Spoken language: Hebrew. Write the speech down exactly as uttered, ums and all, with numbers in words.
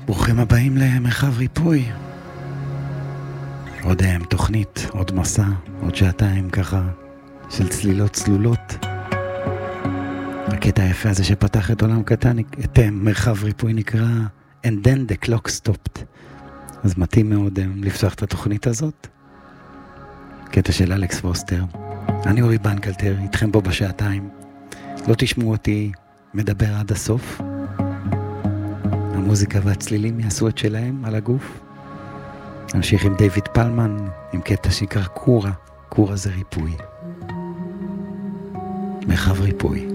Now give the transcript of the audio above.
ברוכים הבאים למרחב ריפוי. עוד תוכנית, עוד מסע, עוד שעתיים ככה של צלילות צלולות. הקטע היפה הזה שפתח את עולם קטן, את מרחב ריפוי נקרא And then the clock stopped. אז מתאים מאוד לפתוח את התוכנית הזאת. קטע של אלכס פוסטר. אני אורי בנקלטר, איתכם פה בשעתיים. לא תשמעו אותי מדבר עד הסוף. המוזיקה והצלילים יעשו את שלהם על הגוף. נמשיך עם דיוויד פלמן, עם קטע שיקרא קורה. קורה זה ריפוי. מרחב ריפוי.